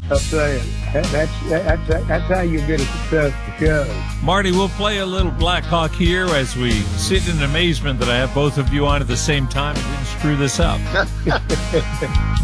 I'm saying that's how you get a successful show. Marty, we'll play a little Black Hawk here as we sit in amazement that I have both of you on at the same time and didn't screw this up.